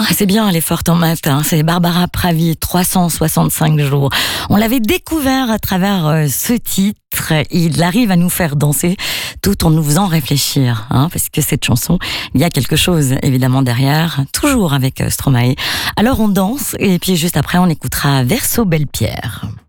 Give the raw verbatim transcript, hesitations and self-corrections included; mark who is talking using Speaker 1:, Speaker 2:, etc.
Speaker 1: Ah, c'est bien, elle est forte en maths. Hein. C'est Barbara Pravi, trois cent soixante-cinq jours. On l'avait découvert à travers euh, ce titre. Il arrive à nous faire danser tout en nous faisant réfléchir. Hein, parce que cette chanson, il y a quelque chose évidemment derrière, toujours avec euh, Stromae. Alors on danse et puis juste après on écoutera Verso Belle Pierre.